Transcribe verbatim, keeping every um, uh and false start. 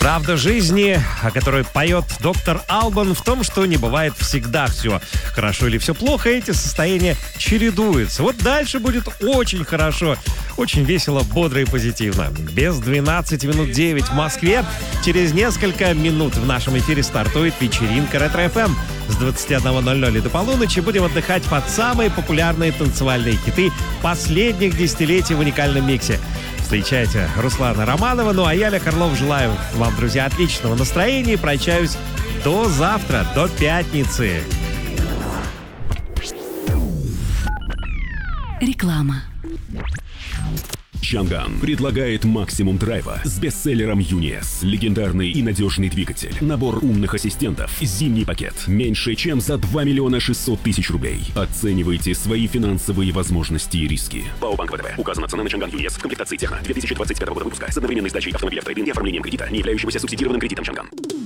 Правда жизни, о которой поет доктор Албан, в том, что не бывает всегда все хорошо или все плохо, эти состояния чередуются. Вот дальше будет очень хорошо, очень весело, бодро и позитивно. Без двенадцати минут девять в Москве. Через несколько минут в нашем эфире стартует вечеринка Ретро-эф эм. С двадцати одного ноль-ноль и до полуночи будем отдыхать под самые популярные танцевальные хиты последних десятилетий в уникальном миксе. Встречайте Руслана Романова, ну а я, Олег Орлов, желаю вам, друзья, отличного настроения и прощаюсь до завтра, до пятницы. Реклама. Чанган предлагает максимум драйва с бестселлером Юниес. Легендарный и надежный двигатель, набор умных ассистентов, зимний пакет. Меньше чем за два миллиона шестьсот тысяч рублей. Оценивайте свои финансовые возможности и риски. ПАО Банк ВТБ. Указана цена на Чанган Юниес в комплектации техно две тысячи двадцать пятого года выпуска с одновременной сдачей автомобиля в трейд-ин и оформлением кредита, не являющегося субсидированным кредитом Чанган.